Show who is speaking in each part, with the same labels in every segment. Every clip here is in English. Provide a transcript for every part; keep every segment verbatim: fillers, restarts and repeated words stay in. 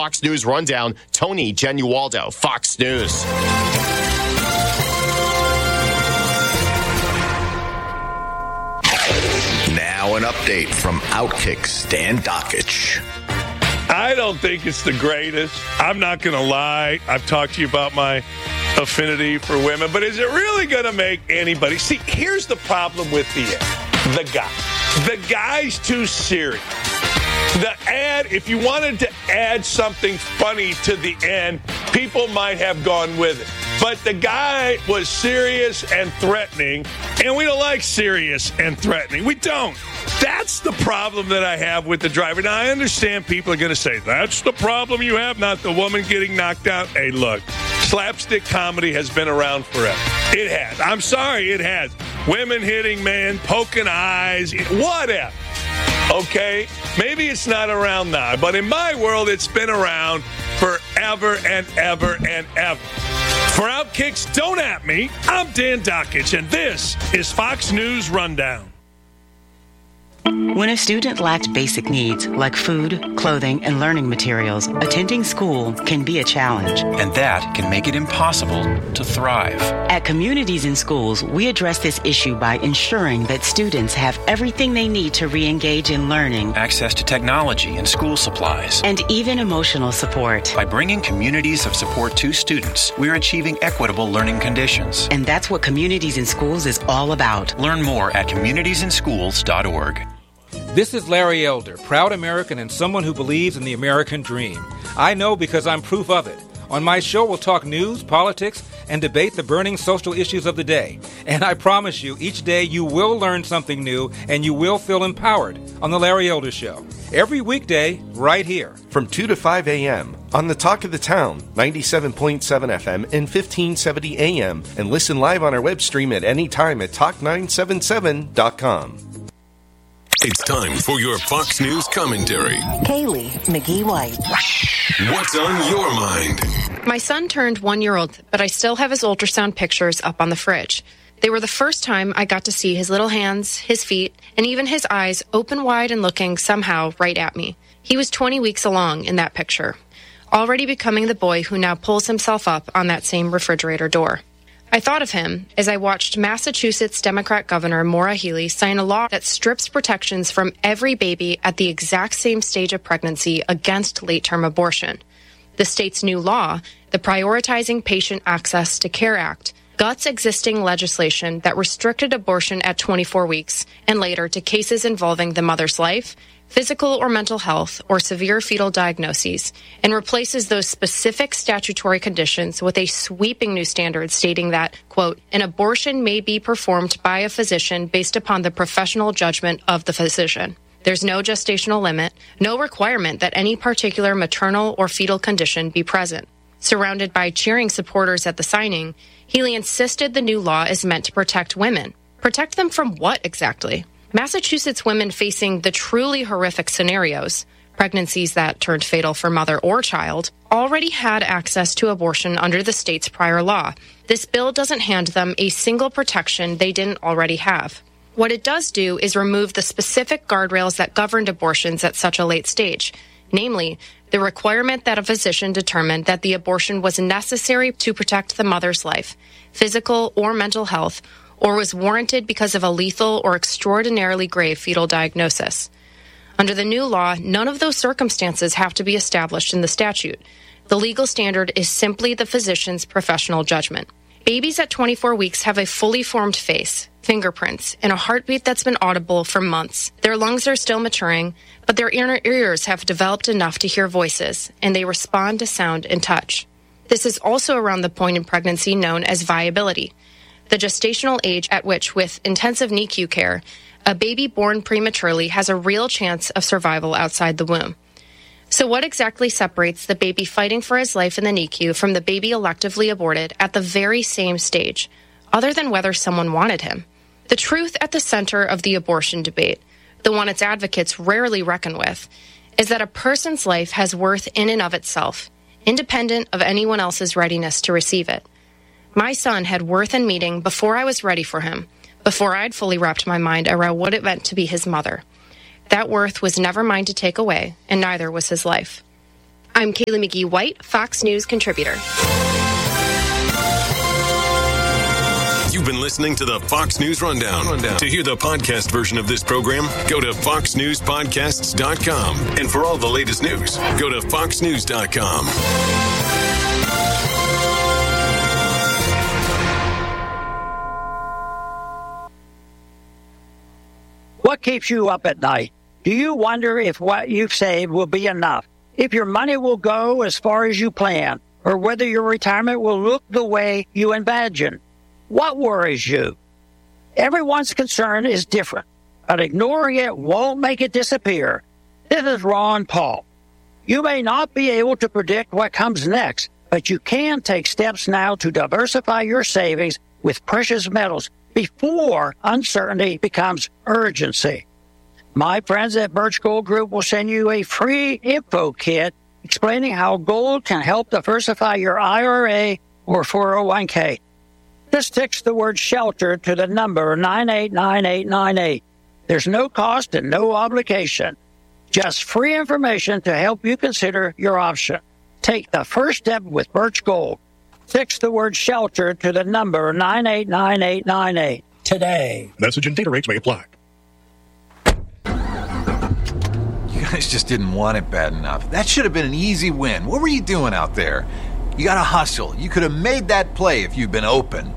Speaker 1: Fox News Rundown. Tony Genualdo, Fox News.
Speaker 2: Now an update from Outkick Stan Dockich.
Speaker 3: I don't think it's the greatest. I'm not going to lie. I've talked to you about my affinity for women, but is it really going to make anybody? See, here's the problem with the the guy. The guy's too serious. The ad, if you wanted to add something funny to the end, people might have gone with it. But the guy was serious and threatening, and we don't like serious and threatening. We don't. That's the problem that I have with the driver. Now, I understand people are going to say, that's the problem you have, not the woman getting knocked out. Hey, look, slapstick comedy has been around forever. It has. I'm sorry, it has. Women hitting men, poking eyes, whatever. Okay? Maybe it's not around now, but in my world, it's been around forever and ever and ever. For Outkicks, don't at me. I'm Dan Dockich, and this is Fox News Rundown.
Speaker 4: When a student lacks basic needs like food, clothing, and learning materials, attending school can be a challenge.
Speaker 5: And that can make it impossible to thrive.
Speaker 4: At Communities in Schools, we address this issue by ensuring that students have everything they need to re-engage in learning,
Speaker 5: access to technology and school supplies,
Speaker 4: and even emotional support.
Speaker 5: By bringing communities of support to students, we're achieving equitable learning conditions.
Speaker 4: And that's what Communities in Schools is all about.
Speaker 5: Learn more at communities in schools dot org.
Speaker 6: This is Larry Elder, proud American and someone who believes in the American dream. I know because I'm proof of it. On my show, we'll talk news, politics, and debate the burning social issues of the day. And I promise you, each day you will learn something new and you will feel empowered on The Larry Elder Show. Every weekday, right here.
Speaker 7: From two to five a.m. on the Talk of the Town, ninety-seven point seven F M and fifteen seventy A M. And listen live on our web stream at any time at talk nine seven seven dot com.
Speaker 8: It's time for your Fox News commentary.
Speaker 9: Kaylee McGee White.
Speaker 8: What's on your mind?
Speaker 10: My son turned one year old, but I still have his ultrasound pictures up on the fridge. They were the first time I got to see his little hands, his feet, and even his eyes open wide and looking somehow right at me. He was twenty weeks along in that picture, already becoming the boy who now pulls himself up on that same refrigerator door. I thought of him as I watched Massachusetts Democrat Governor Maura Healey sign a law that strips protections from every baby at the exact same stage of pregnancy against late-term abortion. The state's new law, the Prioritizing Patient Access to Care Act, guts existing legislation that restricted abortion at twenty-four weeks and later to cases involving the mother's life, physical or mental health, or severe fetal diagnoses, and replaces those specific statutory conditions with a sweeping new standard stating that, quote, an abortion may be performed by a physician based upon the professional judgment of the physician. There's no gestational limit, no requirement that any particular maternal or fetal condition be present. Surrounded by cheering supporters at the signing, Healey insisted the new law is meant to protect women. Protect them from what exactly? Massachusetts women facing the truly horrific scenarios, pregnancies that turned fatal for mother or child, already had access to abortion under the state's prior law. This bill doesn't hand them a single protection they didn't already have. What it does do is remove the specific guardrails that governed abortions at such a late stage, namely, the requirement that a physician determined that the abortion was necessary to protect the mother's life, physical or mental health, or was warranted because of a lethal or extraordinarily grave fetal diagnosis. Under the new law, none of those circumstances have to be established in the statute. The legal standard is simply the physician's professional judgment. Babies at twenty-four weeks have a fully formed face, fingerprints, and a heartbeat that's been audible for months. Their lungs are still maturing, but their inner ears have developed enough to hear voices, and they respond to sound and touch. This is also around the point in pregnancy known as viability, the gestational age at which, with intensive N I C U care, a baby born prematurely has a real chance of survival outside the womb. So what exactly separates the baby fighting for his life in the N I C U from the baby electively aborted at the very same stage, other than whether someone wanted him? The truth at the center of the abortion debate, the one its advocates rarely reckon with, is that a person's life has worth in and of itself, independent of anyone else's readiness to receive it. My son had worth and meaning before I was ready for him, before I'd fully wrapped my mind around what it meant to be his mother. That worth was never mine to take away, and neither was his life. I'm Kaylee McGee White, Fox News contributor.
Speaker 8: You've been listening to the Fox News Rundown. Rundown. To hear the podcast version of this program, go to fox news podcasts dot com. And for all the latest news, go to fox news dot com.
Speaker 11: What keeps you up at night? Do you wonder if what you've saved will be enough? If your money will go as far as you plan? Or whether your retirement will look the way you imagine? What worries you? Everyone's concern is different, but ignoring it won't make it disappear. This is Ron Paul. You may not be able to predict what comes next, but you can take steps now to diversify your savings with precious metals before uncertainty becomes urgency. My friends at Birch Gold Group will send you a free info kit explaining how gold can help diversify your I R A or four oh one k. Just text the word SHELTER to the number nine eight nine eight nine eight. There's no cost and no obligation. Just free information to help you consider your option. Take the first step with Birch Gold. Text the word SHELTER to the number nine eight nine eight nine eight today.
Speaker 12: Message and data rates may apply.
Speaker 13: You guys just didn't want it bad enough. That should have been an easy win. What were you doing out there? You got to hustle. You could have made that play if you'd been open.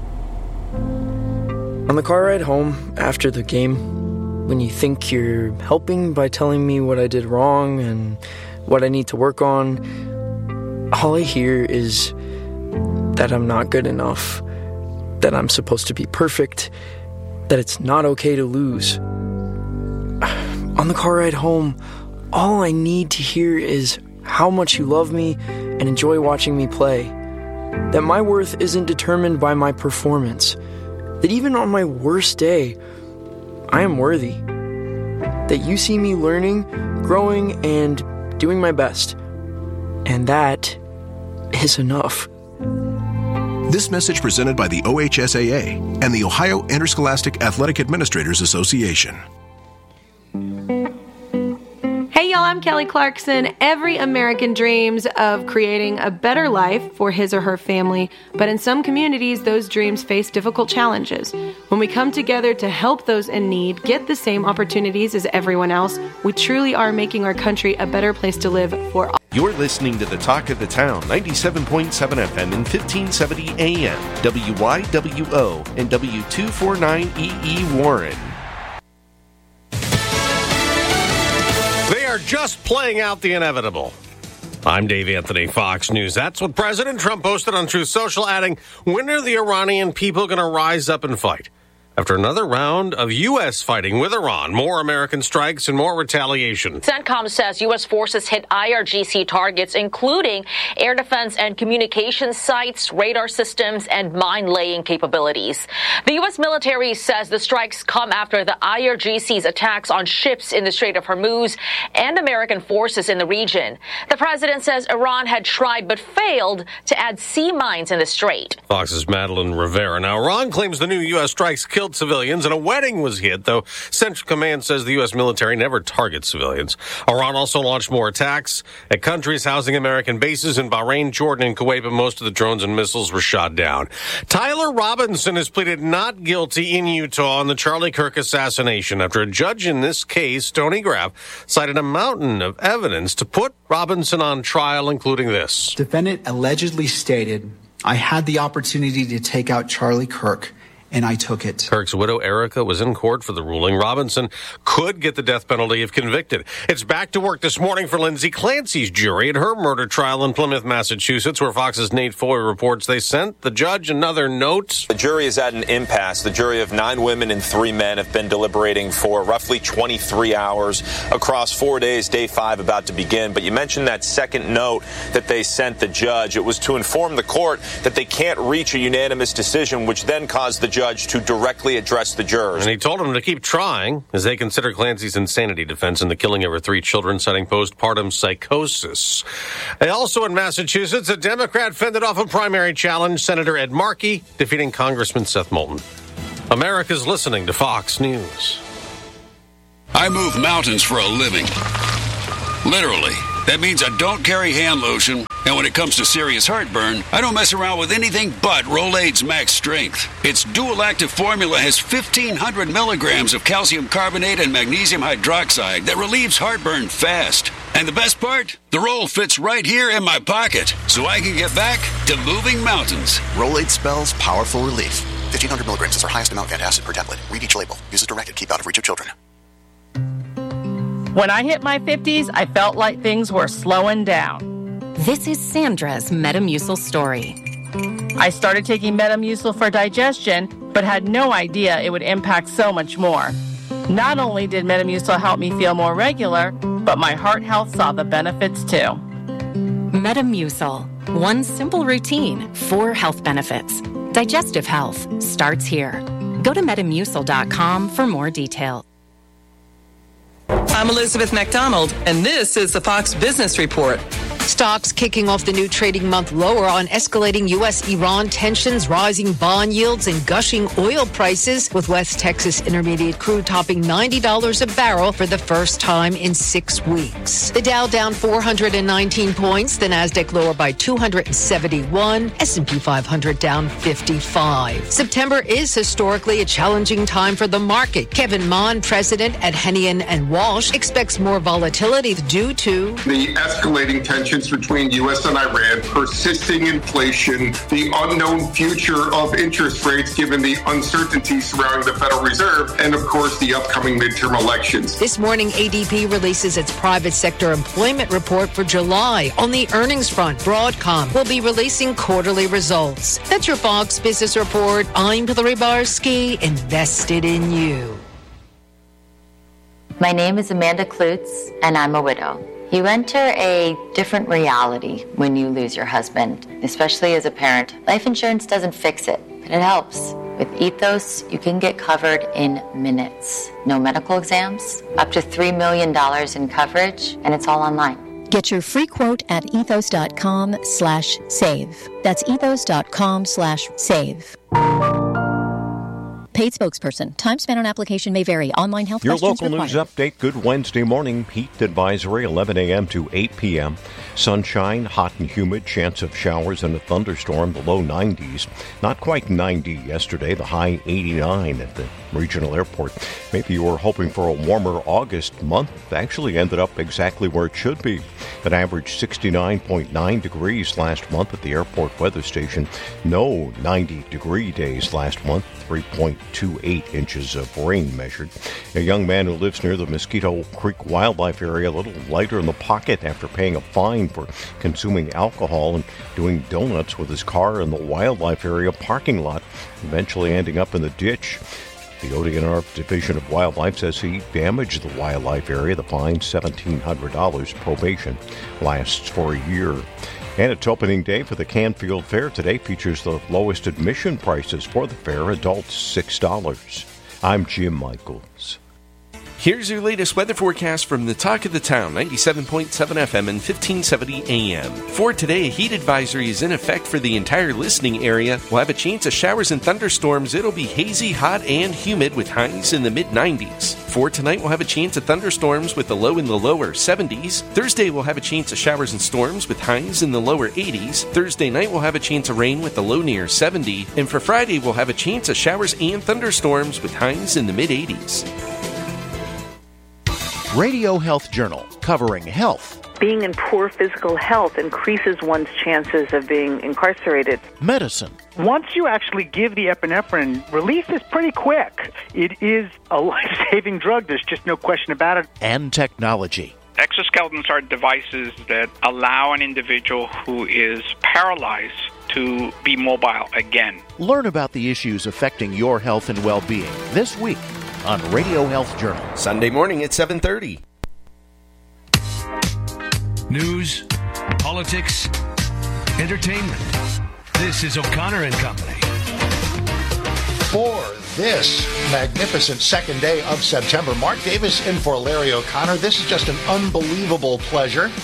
Speaker 14: On the car ride home after the game, when you think you're helping by telling me what I did wrong and what I need to work on, all I hear is that I'm not good enough, that I'm supposed to be perfect, that it's not okay to lose. On the car ride home, all I need to hear is how much you love me and enjoy watching me play, that my worth isn't determined by my performance, that even on my worst day, I am worthy, that you see me learning, growing, and doing my best, and that is enough.
Speaker 15: This message presented by the O H S A A and the Ohio Interscholastic Athletic Administrators Association.
Speaker 16: Hey y'all, I'm Kelly Clarkson. Every American dreams of creating a better life for his or her family, but in some communities, those dreams face difficult challenges. When we come together to help those in need get the same opportunities as everyone else, we truly are making our country a better place to live for all.
Speaker 7: You're listening to the Talk of the Town, ninety-seven point seven F M and fifteen seventy A M, W Y W O and W two forty-nine E E Warren.
Speaker 1: They are just playing out the inevitable. I'm Dave Anthony, Fox News. That's what President Trump posted on Truth Social, adding, when are the Iranian people going to rise up and fight? After another round of U S fighting with Iran, more American strikes and more retaliation.
Speaker 17: CENTCOM says U S forces hit I R G C targets, including air defense and communications sites, radar systems, and mine-laying capabilities. The U S military says the strikes come after the I R G C's attacks on ships in the Strait of Hormuz and American forces in the region. The president says Iran had tried but failed to add sea mines in the strait.
Speaker 1: Fox's Madeline Rivera. Now, Iran claims the new U S strikes killed civilians and a wedding was hit, though Central Command says the U S military never targets civilians. Iran also launched more attacks at countries housing American bases in Bahrain, Jordan, and Kuwait, but most of the drones and missiles were shot down. Tyler Robinson has pleaded not guilty in Utah on the Charlie Kirk assassination after a judge in this case, Tony Graff, cited a mountain of evidence to put Robinson on trial, including this.
Speaker 18: Defendant allegedly stated, I had the opportunity to take out Charlie Kirk, and I took it.
Speaker 1: Kirk's widow, Erica, was in court for the ruling. Robinson could get the death penalty if convicted. It's back to work this morning for Lindsay Clancy's jury at her murder trial in Plymouth, Massachusetts, where Fox's Nate Foy reports they sent the judge another note.
Speaker 19: The jury is at an impasse. The jury of nine women and three men have been deliberating for roughly twenty-three hours across four days, day five about to begin. But you mentioned that second note that they sent the judge. It was to inform the court that they can't reach a unanimous decision, which then caused the judge to directly address the jurors.
Speaker 1: And he told them to keep trying as they consider Clancy's insanity defense in the killing of her three children, citing postpartum psychosis. And also in Massachusetts, a Democrat fended off a primary challenge, Senator Ed Markey, defeating Congressman Seth Moulton. America's listening to Fox News.
Speaker 20: I move mountains for a living. Literally.
Speaker 12: That means I don't carry hand lotion, and when it comes to serious heartburn, I don't mess around with anything but Rolaids Max Strength. Its dual-active formula has fifteen hundred milligrams of calcium carbonate and magnesium hydroxide that relieves heartburn fast. And the best part? The roll fits right here in my pocket, so I can get back to moving mountains.
Speaker 2: Rolaids spells powerful relief. fifteen hundred milligrams is our highest amount of antacid per tablet. Read each label. Use as directed. Keep out of reach of children.
Speaker 20: When I hit my fifties, I felt like things were slowing down.
Speaker 21: This is Sandra's Metamucil story.
Speaker 20: I started taking Metamucil for digestion, but had no idea it would impact so much more. Not only did Metamucil help me feel more regular, but my heart health saw the benefits too.
Speaker 21: Metamucil. One simple routine, four health benefits. Digestive health starts here. Go to metamucil dot com for more details.
Speaker 22: I'm Elizabeth McDonald, and this is the Fox Business Report.
Speaker 23: Stocks kicking off the new trading month lower on escalating U S Iran tensions, rising bond yields, and gushing oil prices, with West Texas Intermediate crude topping ninety dollars a barrel for the first time in six weeks. The Dow down four hundred nineteen points, the Nasdaq lower by two hundred seventy-one, S and P five hundred down fifty-five. September is historically a challenging time for the market. Kevin Mon, president at Hennian and Walsh, expects more volatility due to
Speaker 24: the escalating tensions between U S and Iran, persisting inflation, the unknown future of interest rates given the uncertainty surrounding the Federal Reserve, and of course the upcoming midterm elections.
Speaker 23: This morning, A D P releases its private sector employment report for July. On the earnings front, Broadcom will be releasing quarterly results. That's your Fox Business Report. I'm Hillary Barsky, invested in you.
Speaker 25: My name is Amanda Klutz, and I'm a widow. You enter a different reality when you lose your husband, especially as a parent. Life insurance doesn't fix it, but it helps. With Ethos, you can get covered in minutes. No medical exams, up to three million dollars in coverage, and it's all online.
Speaker 26: Get your free quote at ethos.com slash save. That's ethos.com slash save. Paid spokesperson. Time spent on application may vary. Online health
Speaker 27: Your
Speaker 26: questions
Speaker 27: local
Speaker 26: required.
Speaker 27: news update. Good Wednesday morning. Heat advisory, eleven a.m. to eight p.m. Sunshine, hot and humid. Chance of showers and a thunderstorm. The low nineties. Not quite ninety yesterday. The high eighty-nine at the regional airport. Maybe you were hoping for a warmer August month. Actually ended up exactly where it should be. It averaged sixty-nine point nine degrees last month at the airport weather station. No ninety-degree days last month. three point two eight inches of rain measured. A young man who lives near the Mosquito Creek Wildlife Area, a little lighter in the pocket after paying a fine for consuming alcohol and doing donuts with his car in the wildlife area parking lot, eventually ending up in the ditch. The O D N R Division of Wildlife says he damaged the wildlife area. The fine, seventeen hundred dollars. Probation lasts for a year. And it's opening day for the Canfield Fair. Today features the lowest admission prices for the fair. Adults, six dollars. I'm Jim Michaels.
Speaker 7: Here's your latest weather forecast from the Talk of the Town, ninety-seven point seven F M and fifteen seventy A M. For today, a heat advisory is in effect for the entire listening area. We'll have a chance of showers and thunderstorms. It'll be hazy, hot, and humid with highs in the mid nineties. For tonight, we'll have a chance of thunderstorms with a low in the lower seventies. Thursday, we'll have a chance of showers and storms with highs in the lower eighties. Thursday night, we'll have a chance of rain with a low near seventy. And for Friday, we'll have a chance of showers and thunderstorms with highs in the mid eighties.
Speaker 28: Radio Health Journal, covering health.
Speaker 29: Being in poor physical health increases one's chances of being incarcerated.
Speaker 28: Medicine.
Speaker 30: Once you actually give the epinephrine, release is pretty quick. It is a life-saving drug. There's just no question about it.
Speaker 28: And technology.
Speaker 31: Exoskeletons are devices that allow an individual who is paralyzed to be mobile again.
Speaker 28: Learn about the issues affecting your health and well-being this week on Radio Health Journal.
Speaker 7: Sunday morning at seven thirty.
Speaker 32: News, politics, entertainment. This is O'Connor and Company.
Speaker 33: For this magnificent second day of September, Mark Davis in for Larry O'Connor. This is just an unbelievable pleasure.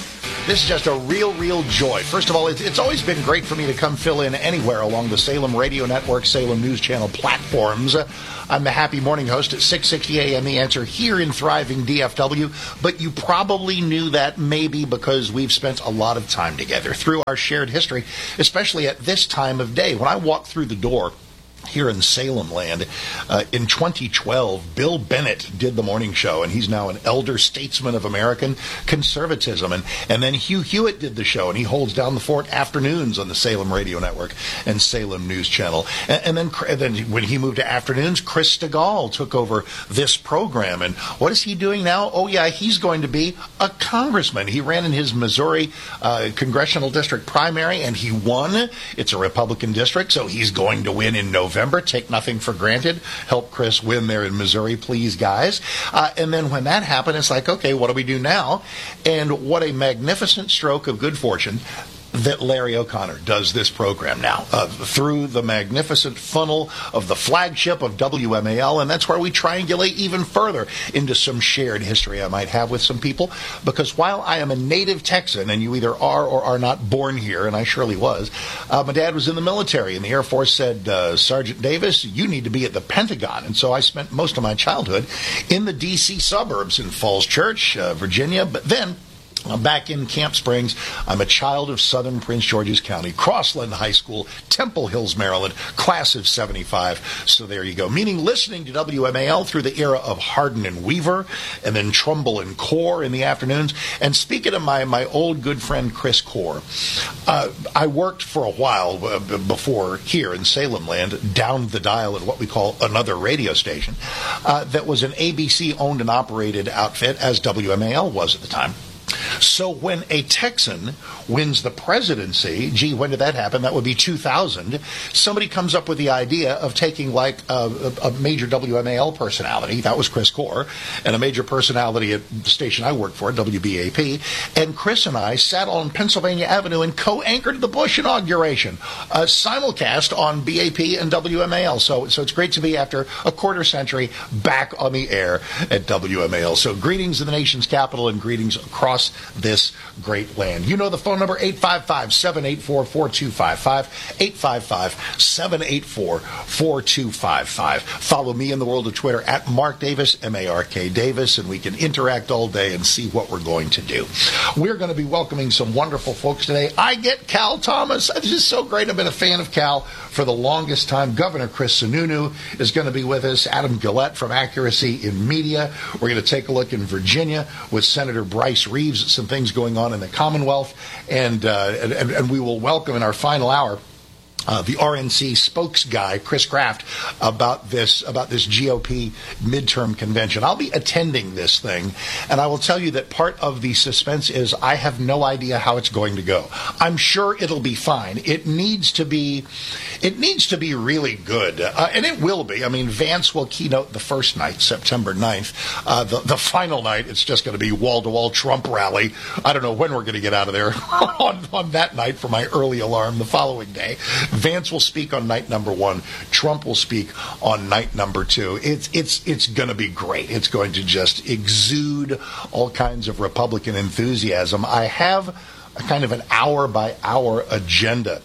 Speaker 33: This is just a real, real joy. First of all, it's, it's always been great for me to come fill in anywhere along the Salem Radio Network, Salem News Channel platforms. I'm the happy morning host at six sixty a.m. The Answer here in thriving D F W, but you probably knew that maybe because we've spent a lot of time together through our shared history, especially at this time of day. When I walk through the door here in Salem land, uh, in twenty twelve, Bill Bennett did the morning show, and he's now an elder statesman of American conservatism. And, and then Hugh Hewitt did the show, and he holds down the fort afternoons on the Salem Radio Network and Salem News Channel. And, and, then, and then when he moved to afternoons, Chris Stegall took over this program. And what is he doing now? Oh, yeah, he's going to be a congressman. He ran in his Missouri uh, congressional district primary, and he won. It's a Republican district, so he's going to win in November. November. Take nothing for granted. Help Chris win there in Missouri, please, guys. Uh, and then when that happened, it's like, okay, what do we do now? And what a magnificent stroke of good fortune that Larry O'Connor does this program now uh, through the magnificent funnel of the flagship of W M A L, and that's where we triangulate even further into some shared history I might have with some people, because while I am a native Texan, and you either are or are not born here, and I surely was, uh, my dad was in the military, and the Air Force said, uh, Sergeant Davis, you need to be at the Pentagon, and so I spent most of my childhood in the D C suburbs in Falls Church, uh, Virginia, but then I'm back in Camp Springs. I'm a child of Southern Prince George's County, Crossland High School, Temple Hills, Maryland, class of seventy-five. So there you go. Meaning listening to W M A L through the era of Hardin and Weaver, and then Trumbull and Core in the afternoons. And speaking of my, my old good friend Chris Core, uh, I worked for a while uh, before here in Salem land, down the dial at what we call another radio station, uh, that was an A B C-owned and operated outfit, as W M A L was at the time. So when a Texan wins the presidency, gee, when did that happen? That would be two thousand. Somebody comes up with the idea of taking like a, a major W M A L personality, that was Chris Core, and a major personality at the station I worked for, W B A P, and Chris and I sat on Pennsylvania Avenue and co-anchored the Bush inauguration, uh, simulcast on B A P and W M A L. So, so it's great to be, after a quarter century, back on the air at W M A L. So greetings in the nation's capital and greetings across this great land. You know the phone number, eight five five, seven eight four, four two five five, eight five five, seven eight four, four two five five. Follow me in the world of Twitter at Mark Davis, M A R K Davis, and we can interact all day and see what we're going to do. We're going to be welcoming some wonderful folks today. I get Cal Thomas. This is so great. I've been a fan of Cal for the longest time. Governor Chris Sununu is going to be with us. Adam Gillette from Accuracy in Media. We're going to take a look in Virginia with Senator Bryce Reeves, some things going on in the Commonwealth, and, uh, and, and we will welcome in our final hour Uh, the R N C spokes guy, Chris Kraft, about this about this G O P midterm convention. I'll be attending this thing, and I will tell you that part of the suspense is I have no idea how it's going to go. I'm sure it'll be fine. It needs to be, it needs to be really good, uh, and it will be. I mean, Vance will keynote the first night, September ninth. Uh, the, the final night, it's just going to be wall-to-wall Trump rally. I don't know when we're going to get out of there on, on that night for my early alarm the following day. Vance will speak on night number one. Trump will speak on night number two. It's it's it's going to be great. It's going to just exude all kinds of Republican enthusiasm. I have a kind of an hour-by-hour agenda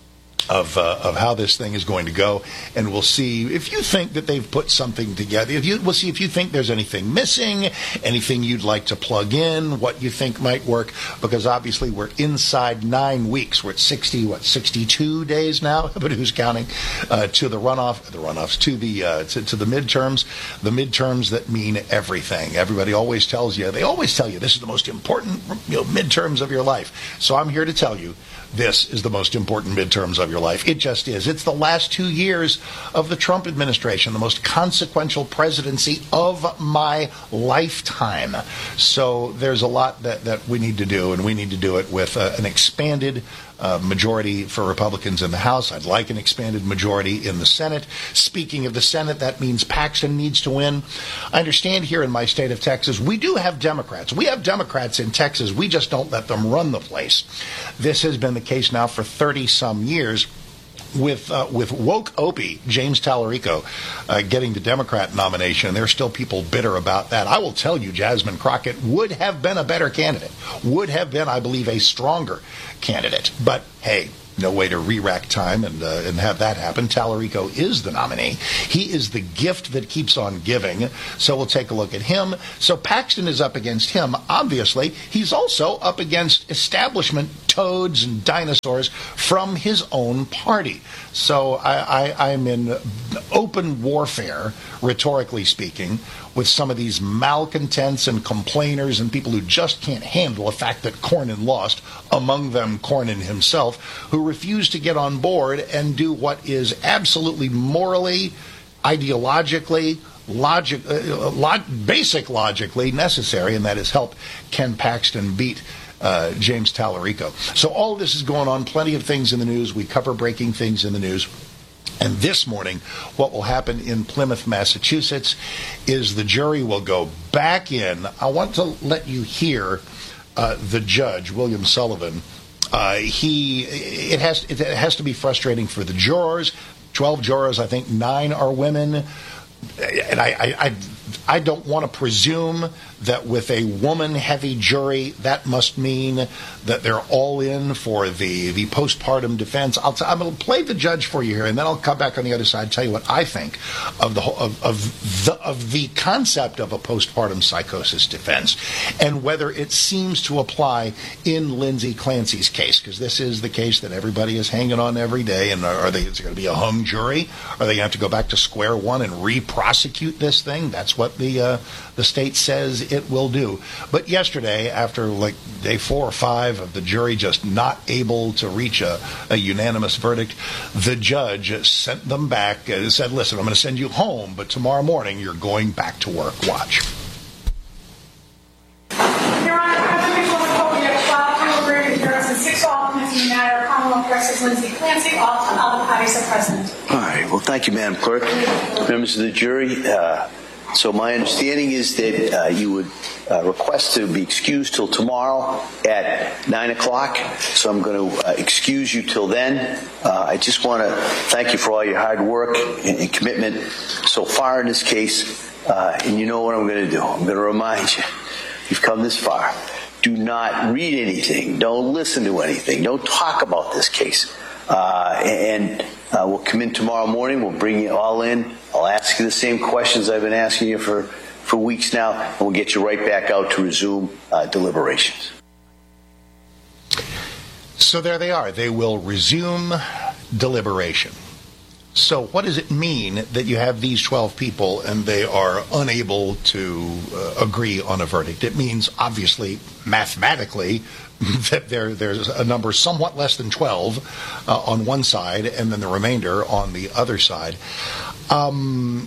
Speaker 33: of uh, of how this thing is going to go, and we'll see if you think that they've put something together. If you, we'll see if you think there's anything missing, anything you'd like to plug in, what you think might work, because obviously we're inside nine weeks. We're at sixty, what, sixty-two days now, but who's counting, uh, to the runoff, the runoffs, to the uh, to, to the midterms, the midterms that mean everything. Everybody always tells you, they always tell you this is the most important, you know, midterms of your life. So I'm here to tell you, this is the most important midterms of your life. It just is. It's the last two years of the Trump administration, the most consequential presidency of my lifetime. So there's a lot that, that we need to do, and we need to do it with uh, an expanded Uh, majority for Republicans in the House. I'd like an expanded majority in the Senate. Speaking of the Senate, that means Paxton needs to win. I understand here in my state of Texas, we do have Democrats. We have Democrats in Texas. We just don't let them run the place. This has been the case now for thirty-some years. with uh, with woke Opie, James Tallarico, uh, getting the Democrat nomination, there's still people bitter about that. I will tell you, Jasmine Crockett would have been a better candidate, would have been, I believe, a stronger candidate. But, hey, no way to re-rack time and uh, and have that happen. Tallarico is the nominee. He is the gift that keeps on giving. So we'll take a look at him. So Paxton is up against him. Obviously, he's also up against establishment toads and dinosaurs from his own party. So I, I, I'm in open warfare, rhetorically speaking, with some of these malcontents and complainers and people who just can't handle the fact that Cornyn lost, among them Cornyn himself, who refused to get on board and do what is absolutely morally, ideologically, logic, uh, log, basic logically necessary, and that is help Ken Paxton beat uh, James Tallarico. So all of this is going on, plenty of things in the news. We cover breaking things in the news. And this morning, what will happen in Plymouth, Massachusetts, is the jury will go back in. I want to let you hear uh, the judge, William Sullivan. Uh, he, it has, it has to be frustrating for the jurors. Twelve jurors, I think nine are women. And I, I, I, I don't want to presume that with a woman-heavy jury, that must mean that they're all in for the, the postpartum defense. I'll t- I'm going to play the judge for you here, and then I'll come back on the other side and tell you what I think of the of, of the of the concept of a postpartum psychosis defense and whether it seems to apply in Lindsay Clancy's case, because this is the case that everybody is hanging on every day. And are they? Is it going to be a hung jury? Are they going to have to go back to square one and re-prosecute this thing? That's what the uh, the state says it will do. But yesterday, after like day four or five of the jury just not able to reach a, a unanimous verdict, the judge sent them back and said, listen, I'm going to send you home, but tomorrow morning you're going back to work. Watch.
Speaker 3: Your Honor, I have a call. We have twelve criminal verdict jurors and six elements in the matter. Commonwealth versus Lindsay Clancy. All other parties are present.
Speaker 4: All right. Well, thank you, Madam Clerk. Members of the jury, uh, so my understanding is that uh, you would uh, request to be excused till tomorrow at nine o'clock. So I'm going to uh, excuse you till then. Uh, I just want to thank you for all your hard work and, and commitment so far in this case. Uh, and you know what I'm going to do. I'm going to remind you, you've come this far. Do not read anything. Don't listen to anything. Don't talk about this case. Uh, and uh, we'll come in tomorrow morning. We'll bring you all in. I'll ask you the same questions I've been asking you for, for weeks now, and we'll get you right back out to resume uh, deliberations.
Speaker 33: So there they are. They will resume deliberation. So what does it mean that you have these twelve people and they are unable to uh, agree on a verdict? It means, obviously, mathematically, that there there's a number somewhat less than twelve uh, on one side and then the remainder on the other side. Um,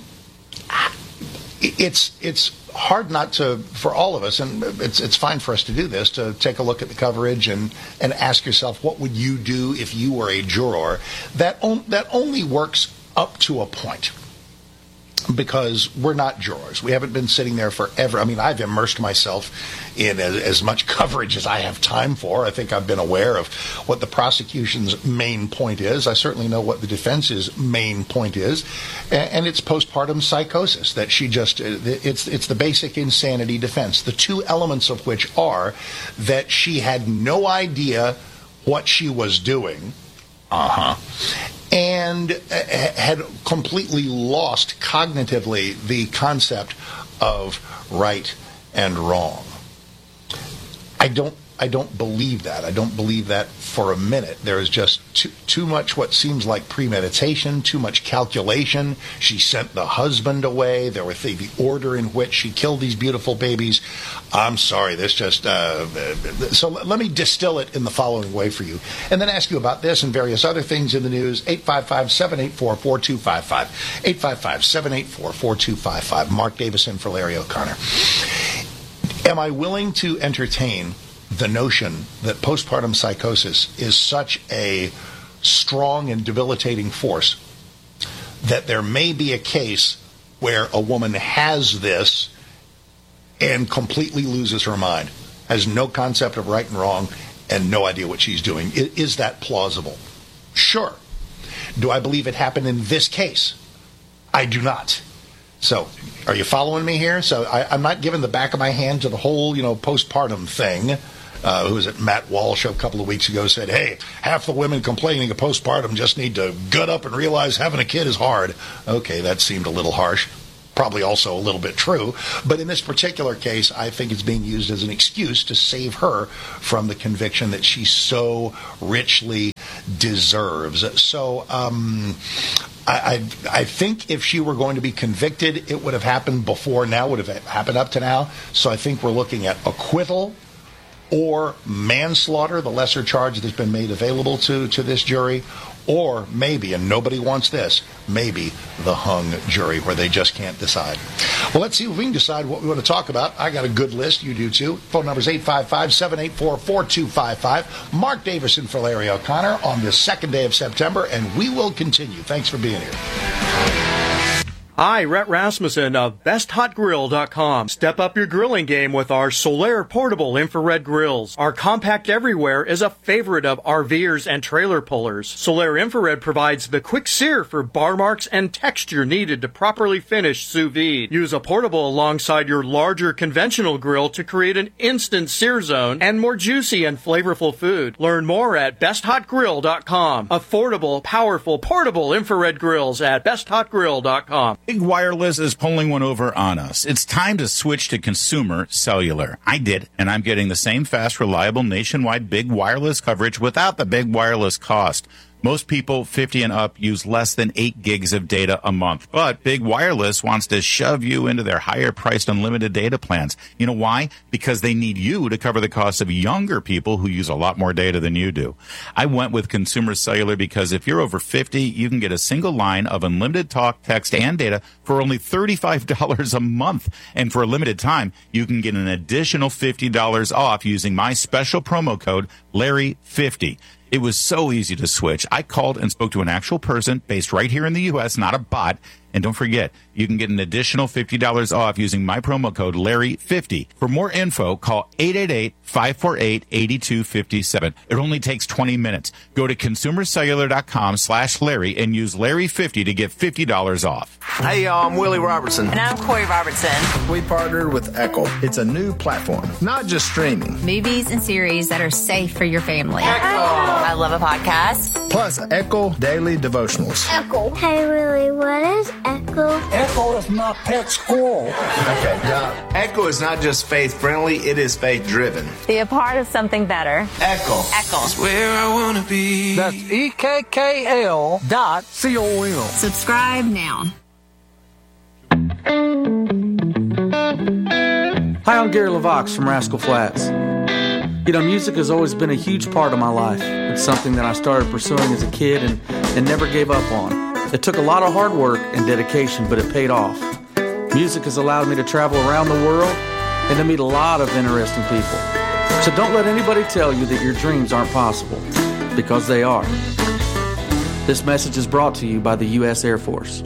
Speaker 33: it's it's hard not to, for all of us, and it's it's fine for us to do this, to take a look at the coverage and, and ask yourself, what would you do if you were a juror? That on, that only works up to a point. Because we're not jurors. We haven't been sitting there forever. I mean, I've immersed myself in as, as much coverage as I have time for. I think I've been aware of what the prosecution's main point is. I certainly know what the defense's main point is. And, and it's postpartum psychosis, that she just, it's, it's the basic insanity defense. The two elements of which are that she had no idea what she was doing. Uh-huh. And had completely lost cognitively the concept of right and wrong. I don't I don't believe that. I don't believe that for a minute. There is just too, too much what seems like premeditation, too much calculation. She sent the husband away. There was the, the order in which she killed these beautiful babies. I'm sorry, this just... Uh, so let me distill it in the following way for you, and then ask you about this and various other things in the news. eight five five, seven eight four, four two five five. eight five five, seven eight four, four two five five. Mark Davison for Larry O'Connor. Am I willing to entertain the notion that postpartum psychosis is such a strong and debilitating force that there may be a case where a woman has this and completely loses her mind, has no concept of right and wrong, and no idea what she's doing? Is that plausible? Sure. Do I believe it happened in this case? I do not. So, are you following me here? So, I, I'm not giving the back of my hand to the whole, you know, postpartum thing. Uh, who was it? Matt Walsh a couple of weeks ago said, hey, half the women complaining of postpartum just need to gut up and realize having a kid is hard. Okay, that seemed a little harsh. Probably also a little bit true. But in this particular case, I think it's being used as an excuse to save her from the conviction that she so richly deserves. So um, I, I, I think if she were going to be convicted, it would have happened before now, would have happened up to now. So I think we're looking at acquittal or manslaughter, the lesser charge that's been made available to, to this jury, or maybe, and nobody wants this, maybe the hung jury where they just can't decide. Well, let's see if we can decide what we want to talk about. I got a good list. You do too. Phone number is eight five five, seven eight four, four two five five. Mark Davison for Larry O'Connor on this second day of September, and we will continue. Thanks for being here.
Speaker 5: Hi, Rhett Rasmussen of best hot grill dot com. Step up your grilling game with our Solaire portable infrared grills. Our compact everywhere is a favorite of RVers and trailer pullers. Solaire infrared provides the quick sear for bar marks and texture needed to properly finish sous vide. Use a portable alongside your larger conventional grill to create an instant sear zone and more juicy and flavorful food. Learn more at best hot grill dot com. Affordable, powerful, portable infrared grills at best hot grill dot com.
Speaker 6: Big Wireless is pulling one over on us. It's time to switch to consumer cellular. I did, and I'm getting the same fast, reliable, nationwide Big Wireless coverage without the Big Wireless cost. Most people fifty and up use less than eight gigs of data a month. But Big Wireless wants to shove you into their higher-priced unlimited data plans. You know why? Because they need you to cover the costs of younger people who use a lot more data than you do. I went with Consumer Cellular because if you're over fifty, you can get a single line of unlimited talk, text, and data for only thirty-five dollars a month. And for a limited time, you can get an additional fifty dollars off using my special promo code Larry fifty. It was so easy to switch. I called and spoke to an actual person based right here in the U S, not a bot. And don't forget, you can get an additional fifty dollars off using my promo code Larry fifty. For more info, call eight eight eight, five four eight, eight two five seven. It only takes twenty minutes. Go to consumer cellular dot com slash Larry and use Larry fifty to get fifty dollars off.
Speaker 8: Hey, y'all, I'm Willie Robertson.
Speaker 9: And I'm Corey Robertson.
Speaker 8: We partnered with Echo. It's a new platform, not just streaming.
Speaker 10: Movies and series that are safe for your family.
Speaker 9: Echo. I love a podcast.
Speaker 8: Plus, Echo Daily Devotionals.
Speaker 11: Echo. Hey, Willie, what is Echo?
Speaker 8: Echo is my pet squirrel. Okay, Doc. Echo is not just faith-friendly, it is faith-driven.
Speaker 10: Be a part of something better.
Speaker 8: Echo.
Speaker 9: Echo.
Speaker 8: It's where I want to be.
Speaker 11: That's E K K L dot C O M.
Speaker 10: Subscribe now.
Speaker 13: Hi, I'm Gary LaVox from Rascal Flats. You know, music has always been a huge part of my life. It's something that I started pursuing as a kid and, and never gave up on. It took a lot of hard work and dedication, but it paid off. Music has allowed me to travel around the world and to meet a lot of interesting people. So don't let anybody tell you that your dreams aren't possible, because they are. This message is brought to you by the U S Air Force.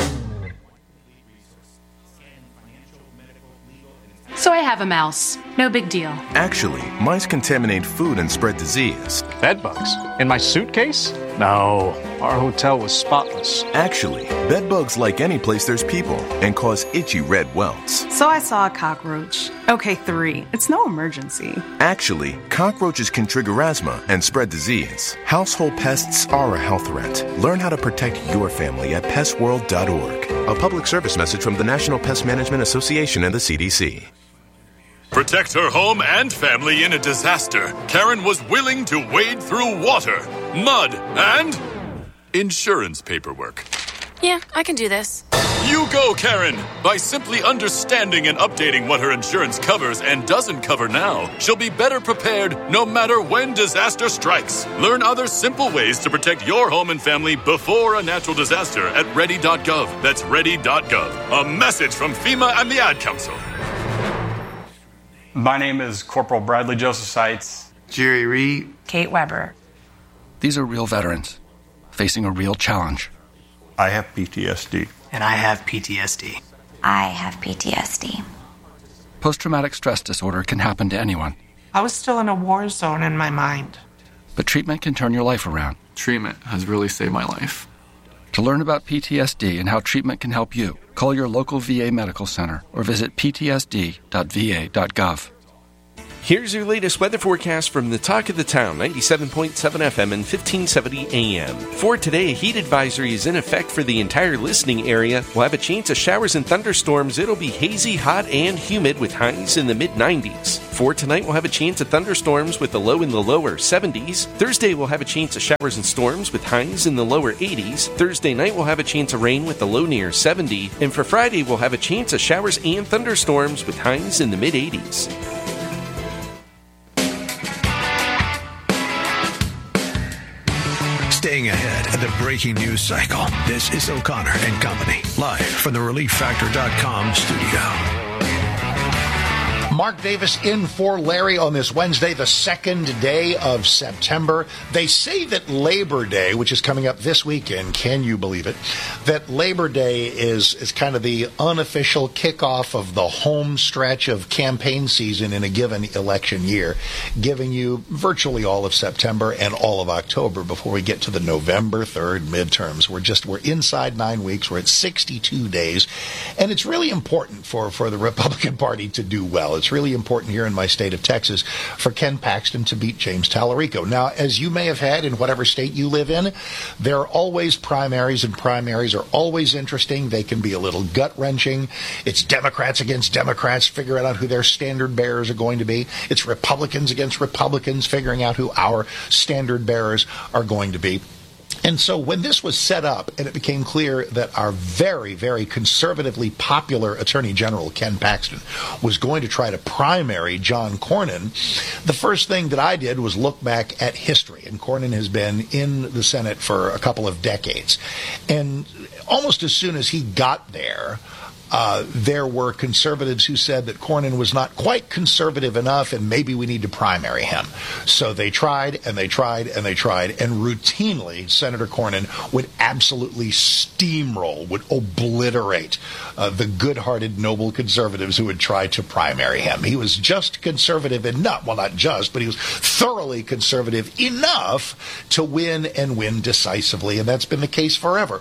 Speaker 14: So I have a mouse. No big deal.
Speaker 15: Actually, mice contaminate food and spread disease.
Speaker 16: Bed bugs? In my suitcase? No, our hotel was spotless.
Speaker 15: Actually, bed bugs like any place there's people and cause itchy red welts.
Speaker 17: So I saw a cockroach. Okay, three. It's no emergency.
Speaker 15: Actually, cockroaches can trigger asthma and spread disease. Household pests are a health threat. Learn how to protect your family at pest world dot org. A public service message from the National Pest Management Association and the C D C.
Speaker 18: Protect her home and family in a disaster. Karen was willing to wade through water, mud, and insurance paperwork.
Speaker 14: Yeah, I can do this.
Speaker 18: You go, Karen! By simply understanding and updating what her insurance covers and doesn't cover now, she'll be better prepared no matter when disaster strikes. Learn other simple ways to protect your home and family before a natural disaster at ready dot gov. That's ready dot gov. A message from FEMA and the Ad Council.
Speaker 19: My name is Corporal Bradley Joseph Seitz.
Speaker 8: Jerry Reed.
Speaker 14: Kate Weber.
Speaker 34: These are real veterans facing a real challenge.
Speaker 35: I have P T S D.
Speaker 36: And I have P T S D.
Speaker 25: I have P T S D.
Speaker 34: Post-traumatic stress disorder can happen to anyone.
Speaker 37: I was still in a war zone in my mind.
Speaker 34: but treatment can turn your life around. Treatment has really saved my life. To learn about P T S D and how treatment can help you, call your local V A medical center or visit p t s d dot v a dot gov.
Speaker 1: Here's your latest weather forecast from the Talk of the Town, ninety-seven point seven F M and fifteen seventy A M. For today, a heat advisory is in effect for the entire listening area. We'll have a chance of showers and thunderstorms. It'll be hazy, hot, and humid with highs in the mid nineties. For tonight, we'll have a chance of thunderstorms with the low in the lower seventies. Thursday, we'll have a chance of showers and storms with highs in the lower eighties. Thursday night, we'll have a chance of rain with the low near seventy. And for Friday, we'll have a chance of showers and thunderstorms with highs in the mid eighties.
Speaker 2: Staying ahead of the breaking news cycle. This is O'Connor and Company, live from the relief factor dot com studio.
Speaker 33: Mark Davis in for Larry on this Wednesday, the second day of September. They say that Labor Day, which is coming up this weekend, can you believe it, that Labor Day is, is kind of the unofficial kickoff of the home stretch of campaign season in a given election year, giving you virtually all of September and all of October before we get to the November third midterms. We're just, we're inside nine weeks. We're at sixty-two days. And it's really important for, for the Republican Party to do well. It's really important here in my state of Texas for Ken Paxton to beat James Tallarico. Now, as you may have had in whatever state you live in, there are always primaries, and primaries are always interesting. They can be a little gut-wrenching. It's Democrats against Democrats figuring out who their standard bearers are going to be. It's Republicans against Republicans figuring out who our standard bearers are going to be. And so when this was set up and it became clear that our very, very conservatively popular Attorney General, Ken Paxton, was going to try to primary John Cornyn, the first thing that I did was look back at history. And Cornyn has been in the Senate for a couple of decades. And almost as soon as he got there, Uh, there were conservatives who said that Cornyn was not quite conservative enough and maybe we need to primary him. So they tried and they tried and they tried, and routinely Senator Cornyn would absolutely steamroll, would obliterate uh, the good-hearted, noble conservatives who would try to primary him. He was just conservative enough, well, not just, but he was thoroughly conservative enough to win and win decisively, and that's been the case forever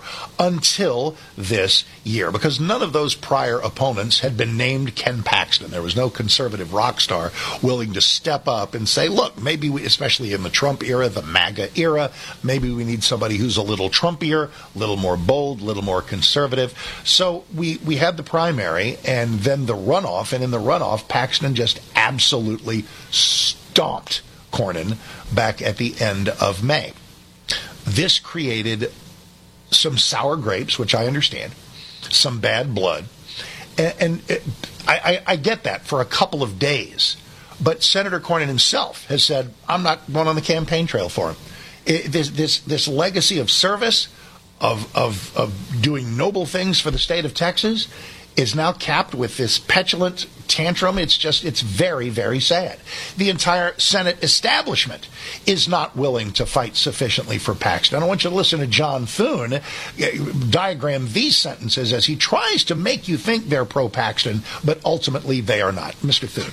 Speaker 33: until this year, because none of those prior opponents had been named Ken Paxton. There was no conservative rock star willing to step up and say, look, maybe we, especially in the Trump era, the MAGA era, maybe we need somebody who's a little Trumpier, a little more bold, a little more conservative. So we, we had the primary and then the runoff, and in the runoff, Paxton just absolutely stomped Cornyn back at the end of May. This created some sour grapes, which I understand, some bad blood, and, and it, I, I, I get that for a couple of days. But Senator Cornyn himself has said, I'm not going on the campaign trail for him. It, this, this, this legacy of service, of, of, of doing noble things for the state of Texas, is now capped with this petulant tantrum. It's just, it's very, very sad. The entire Senate establishment is not willing to fight sufficiently for Paxton. I want you to listen to John Thune diagram these sentences as he tries to make you think they're pro-Paxton, but ultimately they are not. Mister Thune.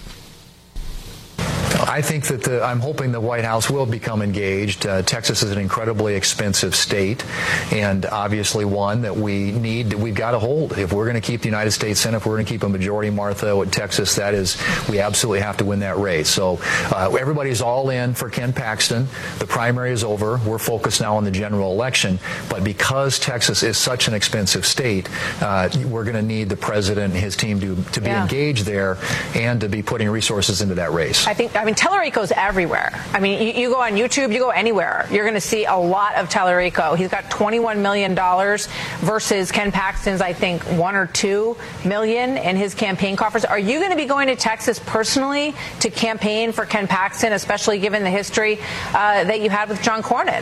Speaker 7: I think that the, I'm hoping the White House will become engaged. Uh, Texas is an incredibly expensive state, and obviously one that we need, that we've got to hold. If we're going to keep the United States Senate, if we're going to keep a majority, Martha, with Texas, that is, we absolutely have to win that race. So uh, everybody's all in for Ken Paxton. The primary is over. We're focused now on the general election. But because Texas is such an expensive state, uh, we're going to need the president and his team to, to be yeah. engaged there and to be putting resources into that race.
Speaker 12: I think, I mean, Tallarico's everywhere. I mean, you, you go on YouTube, you go anywhere, you're going to see a lot of Tallarico. He's got twenty-one million dollars versus Ken Paxton's, I think, one or two million in his campaign coffers. Are you going to be going to Texas personally to campaign for Ken Paxton, especially given the history uh, that you had with John Cornyn?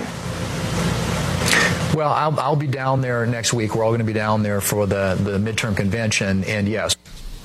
Speaker 7: Well, I'll, I'll be down there next week. We're all going to be down there for the, the midterm convention, and yes.